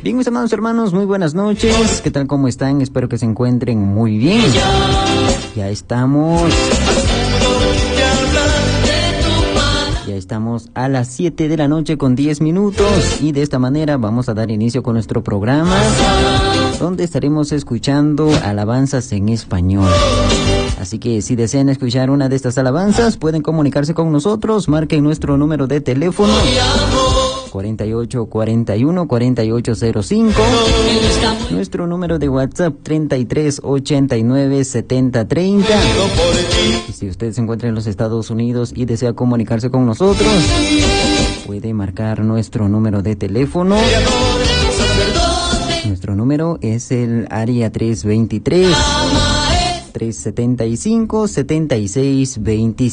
Bien, mis amados hermanos, muy buenas noches. ¿Qué tal? ¿Cómo están? Espero que se encuentren muy bien. Ya estamos a las 7 de la noche con 10 minutos y de esta manera vamos a dar inicio con nuestro programa donde estaremos escuchando alabanzas en español. Así que si desean escuchar una de estas alabanzas pueden comunicarse con nosotros, marquen nuestro número de teléfono 4841-4805, nuestro número de WhatsApp 3389-7030. Y si usted se encuentra en los Estados Unidos y desea comunicarse con nosotros, puede marcar nuestro número de teléfono. Nuestro número es el área 323-375-7625.